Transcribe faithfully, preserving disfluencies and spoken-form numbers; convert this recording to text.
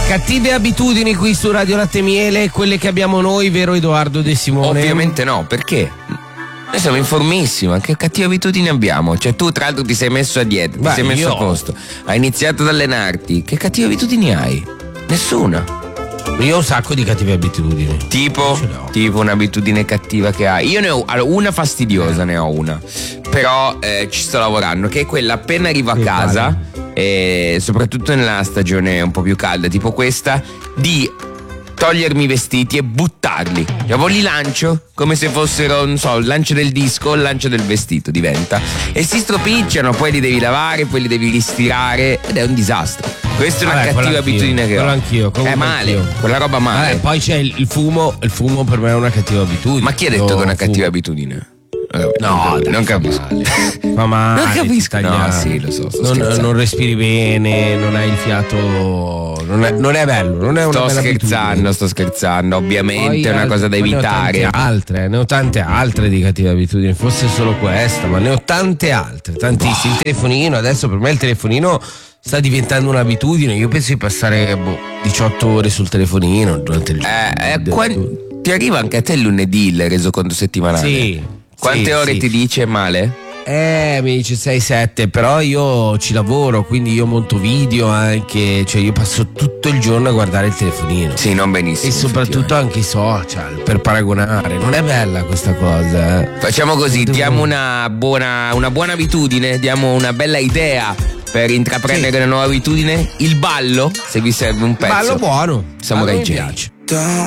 Cattive abitudini qui su Radio Latte Miele, quelle che abbiamo noi, vero Edoardo De Simone? Ovviamente no, perché? Noi siamo informissimi, ma che cattive abitudini abbiamo? Cioè tu tra l'altro ti sei messo a dieta, ti Beh, sei messo io... a posto, hai iniziato ad allenarti, che cattive abitudini hai? Nessuna. Io ho un sacco di cattive abitudini. Tipo? Tipo un'abitudine cattiva che hai? Io ne ho allora, una fastidiosa, ne ho una. Però eh, ci sto lavorando, che è quella appena arrivo a Che casa, e soprattutto nella stagione un po' più calda, tipo questa, di togliermi i vestiti e buttarli. Io poi li lancio come se fossero, non so, il lancio del disco o il lancio del vestito diventa. E si stropicciano, poi li devi lavare, poi li devi ristirare ed è un disastro. Questa è una Vabbè, cattiva abitudine che ho. Quello anch'io. È male, anch'io. quella roba male. Vabbè, poi c'è il, il fumo, il fumo per me è una cattiva abitudine. Ma chi ha detto Io che è una fumo. cattiva abitudine? Eh, No, non, non capisco. Fa male. Non capisco. ti taglia- No, sì, lo so, sto Non, scherzando. non respiri bene, non hai il fiato. Non è, non è bello, non è una Sto bella scherzando, abitudine. sto scherzando. Ovviamente Poi è una al- cosa da poi evitare. Ne ho tante altre, ne ho tante altre di cattive abitudini, forse solo questa, ma ne ho tante altre, tantissime. Il telefonino, adesso per me il telefonino sta diventando un'abitudine. Io penso di passare boh, diciotto ore sul telefonino durante il Eh, eh, giorno. quan- ti arriva anche a te il lunedì il resoconto settimanale? Sì. Quante sì, ore sì. ti dice male? Eh, mi dice sei sette, però io ci lavoro, quindi io monto video anche, cioè io passo tutto il giorno a guardare il telefonino. Sì, non benissimo. E soprattutto anche i social, per paragonare. Non è bella questa cosa, eh. Facciamo così, Devo- diamo una buona, una buona abitudine, diamo una bella idea per intraprendere Sì. una nuova abitudine. Il ballo, se vi serve un pezzo. Ballo buono. Samurai Ballo mi J. piace. Don't